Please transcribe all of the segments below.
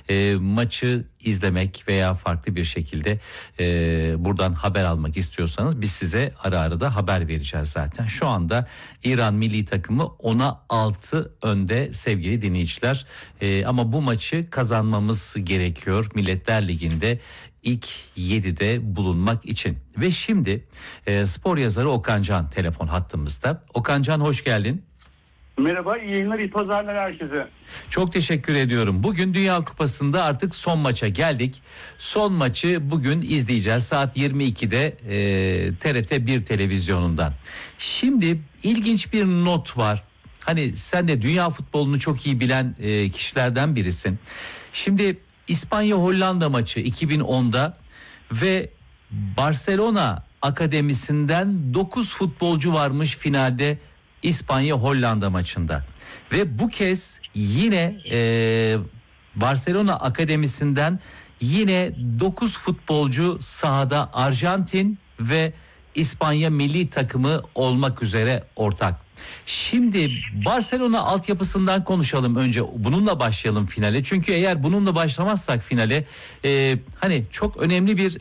Maçı izlemek veya farklı bir şekilde buradan haber almak istiyorsanız biz size ara ara da haber vereceğiz zaten. Şu anda İran milli takımı 10'a 6 önde sevgili dinleyiciler. Ama bu maçı kazanmamız gerekiyor Milletler Ligi'nde ilk 7'de bulunmak için. Ve şimdi spor yazarı Okan Can telefon hattımızda. Okan Can, hoş geldin. Merhaba, iyi yayınlar, iyi pazarlar herkese. Çok teşekkür ediyorum. Bugün Dünya Kupası'nda artık son maça geldik. Son maçı bugün izleyeceğiz saat 22'de TRT 1 televizyonundan. Şimdi ilginç bir not var. Hani sen de dünya futbolunu çok iyi bilen kişilerden birisin. Şimdi İspanya-Hollanda maçı 2010'da ve Barcelona Akademisi'nden 9 futbolcu varmış finalde İspanya-Hollanda maçında. Ve bu kez yine Barcelona Akademisi'nden yine 9 futbolcu sahada, Arjantin ve İspanya milli takımı olmak üzere ortak. Şimdi Barcelona altyapısından konuşalım önce. Bununla başlayalım finale. Çünkü eğer bununla başlamazsak finale hani çok önemli bir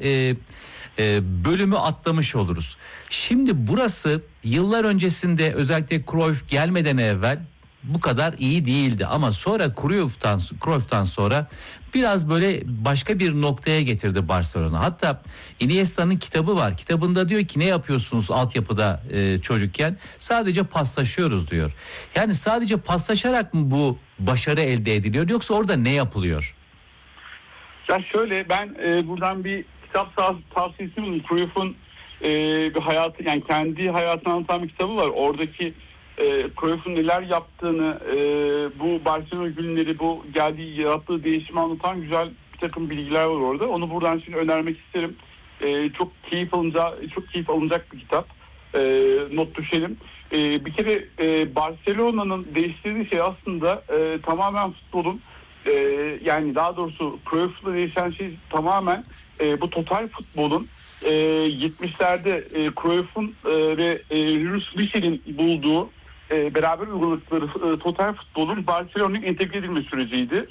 bölümü atlamış oluruz. Şimdi burası yıllar öncesinde özellikle Cruyff gelmeden evvel bu kadar iyi değildi. Ama sonra Cruyff'tan sonra biraz böyle başka bir noktaya getirdi Barcelona. Hatta Iniesta'nın kitabı var. Kitabında diyor ki ne yapıyorsunuz altyapıda çocukken? Sadece paslaşıyoruz diyor. Yani sadece paslaşarak mı bu başarı elde ediliyor yoksa orada ne yapılıyor? Ya şöyle, ben buradan bir kitap tavsiyesi buldum. Cruyff'un bir hayatı, yani kendi hayatını anlatan bir kitabı var. Oradaki Cruyff'un neler yaptığını, bu Barcelona günleri, bu geldiği yarattığı değişimi anlatan güzel bir takım bilgiler var orada. Onu buradan şimdi önermek isterim. Çok keyif alınacak bir kitap. Not düşelim. Bir kere Barcelona'nın değiştirdiği şey aslında tamamen futbolun, yani daha doğrusu Cruyff'la değişen şey tamamen bu total futbolun 70'lerde Cruyff'un ve Louis Michel'in bulduğu beraber uyguladıkları total futbolun Barcelona'ya entegre edilme süreciydi.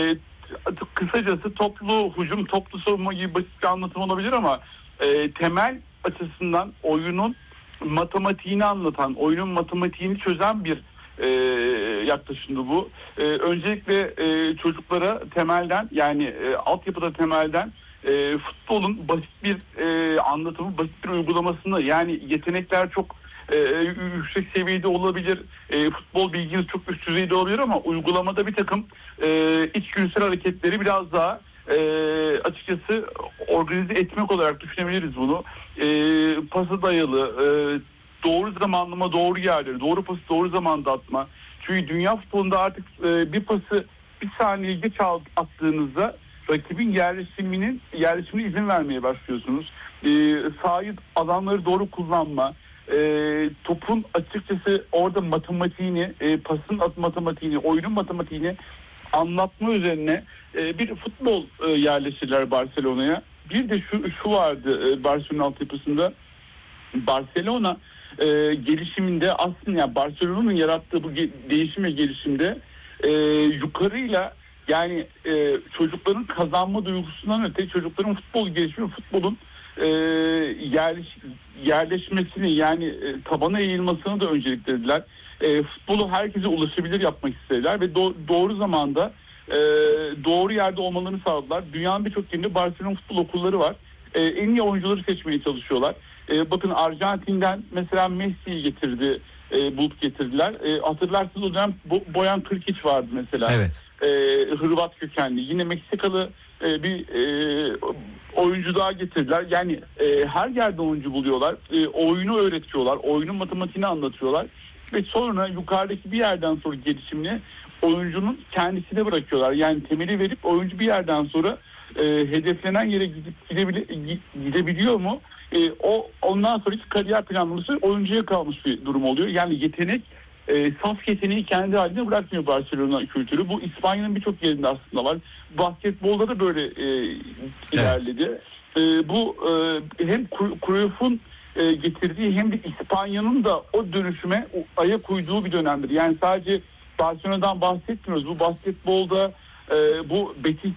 Kısacası toplu hücum, toplu savunma gibi basit bir anlatım olabilir ama temel açısından oyunun matematiğini anlatan, oyunun matematiğini çözen bir yaklaşımdı bu. Öncelikle çocuklara temelden, yani altyapıda temelden futbolun basit bir anlatımı, basit bir uygulamasını, yani yetenekler çok yüksek seviyede olabilir, futbol bilginiz çok üst düzeyde olabilir ama uygulamada bir takım içgüdüsel hareketleri biraz daha açıkçası organize etmek olarak düşünebiliriz bunu. Pası dayalı, doğru zamanlama, doğru yerleri, doğru pası doğru zamanda atma. Çünkü dünya futbolunda artık bir pası bir saniye geç attığınızda rakibin yerleşimine izin vermeye başlıyorsunuz. Sahayı, alanları doğru kullanma, topun açıkçası orada matematiğini, pasın matematiğini, oyunun matematiğini anlatma üzerine bir futbol yerleştirdiler Barcelona'ya. Bir de şu vardı Barcelona altyapısında. Barcelona gelişiminde aslında, yani Barcelona'nın yarattığı bu değişim ve gelişimde yukarıyla, yani çocukların kazanma duygusundan öte çocukların futbol gelişimi, futbolun yerleşmesini, yani tabana eğilmesini de önceliklediler. Futbolu herkese ulaşabilir yapmak istediler ve doğru zamanda doğru yerde olmalarını sağladılar. Dünyanın birçok yerinde Barcelona futbol okulları var. En iyi oyuncuları seçmeye çalışıyorlar. Bakın Arjantin'den mesela Messi'yi bulup getirdiler. Hatırlarsınız o dönem Bojan Krkić vardı mesela. Evet. Hırvat kökenli. Yine Meksikalı bir oyuncu daha getirdiler. Yani her yerde oyuncu buluyorlar. Oyunu öğretiyorlar. Oyunun matematiğini anlatıyorlar. Ve sonra yukarıdaki bir yerden sonra gelişimini oyuncunun kendisine bırakıyorlar. Yani temeli verip oyuncu bir yerden sonra hedeflenen yere gidebiliyor mu? Ondan sonraki kariyer planlaması oyuncuya kalmış bir durum oluyor. Yani yetenek, saf yeteneği kendi haline bırakmıyor Barcelona kültürü. Bu İspanya'nın birçok yerinde aslında var. Basketbolda da böyle ilerledi. Bu hem Cruyff'un getirdiği hem de İspanya'nın da o dönüşüme ayak uyduğu bir dönemdir. Yani sadece Barcelona'dan bahsetmiyoruz. Bu basketbolda bu Betis